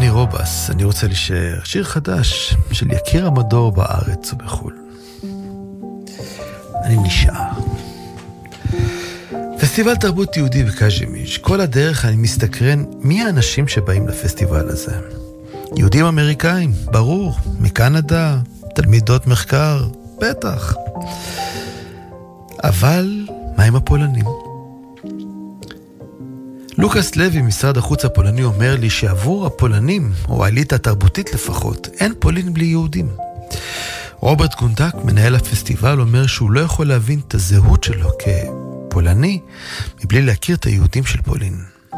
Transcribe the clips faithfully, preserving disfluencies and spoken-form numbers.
דני רובס, אני רוצה להישאר, שיר חדש של יקיר המדור בארץ ובחול. אני נשאר. פסטיבל תרבות יהודי בקז'ימיש. כל הדרך אני מסתקרן מי האנשים שבאים לפסטיבל הזה. יהודים אמריקאים, ברור, מקנדה, תלמידות מחקר, בטח. אבל מה עם הפולנים? לוקאס לוי, משרד החוץ הפולני, אומר לי שעבור הפולנים, או האליטה התרבותית לפחות, אין פולין בלי יהודים. רוברט גונדק, מנהל הפסטיבל, אומר שהוא לא יכול להבין את הזהות שלו כפולני, מבלי להכיר את היהודים של פולין.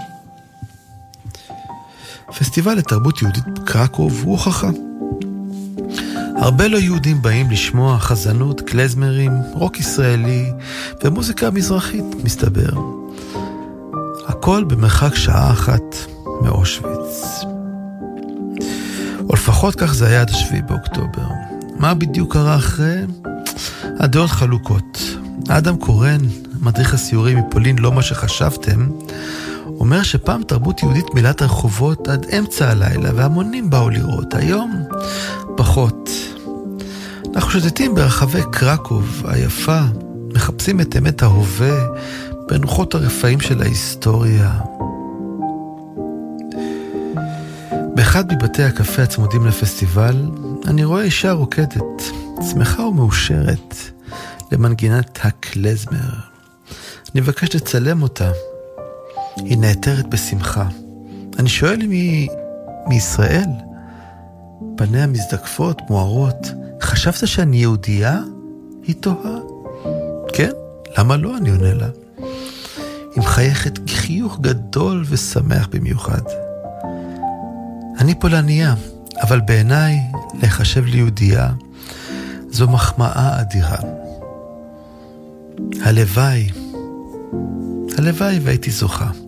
פסטיבל לתרבות יהודית בקרקוב הוא הוכחה. הרבה לא יהודים באים לשמוע חזנות, קלזמרים, רוק ישראלי ומוזיקה מזרחית, מסתבר. הכל במרחק שעה אחת מאושוויץ. או לפחות כך זה היה עד השביעי באוקטובר. מה בדיוק קרה אחרי? הדעות חלוקות. אדם קורן, מדריך הסיורים מפולין, לא מה שחשבתם, אומר שפעם תרבות יהודית מילת הרחובות עד אמצע הלילה, והמונים באו לראות. היום פחות. אנחנו שותתים ברחבי קרקוב היפה, מחפשים את אמת ההווה, בנוחות הרפאים של ההיסטוריה. באחד מבתי הקפה הצמודים לפסטיבל, אני רואה אישה רוקדת, שמחה ומאושרת, למנגינת הקלזמר. אני מבקש לצלם אותה. היא נעתרת בשמחה. אני שואל אם היא מישראל. פניה מזדקפות, מוארות. חשבת שאני יהודייה? היא תוהה. כן, למה לא? אני עונה לה. היא מחייכת חיוך גדול ושמח במיוחד. אני פולניה, אבל בעיניי לחשב לי יהודייה זו מחמאה אדירה. הלוואי, הלוואי והייתי זוכה.